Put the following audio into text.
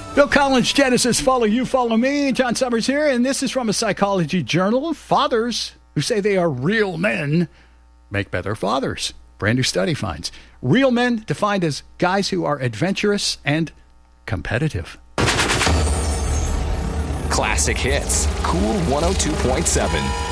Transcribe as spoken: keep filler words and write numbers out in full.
Bill Collins, Genesis, Follow You, Follow Me. John Summers here, and this is from a psychology journal. Fathers who say they are real men make better fathers. Brand new study finds. Real men defined as guys who are adventurous and competitive. Classic Hits, Cool one oh two point seven.